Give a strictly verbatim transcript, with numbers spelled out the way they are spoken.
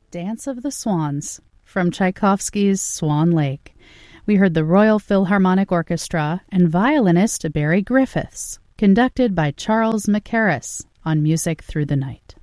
Dance of the Swans from Tchaikovsky's Swan Lake. We heard the Royal Philharmonic Orchestra and violinist Barry Griffiths, conducted by Charles Mackerras on Music Through the Night.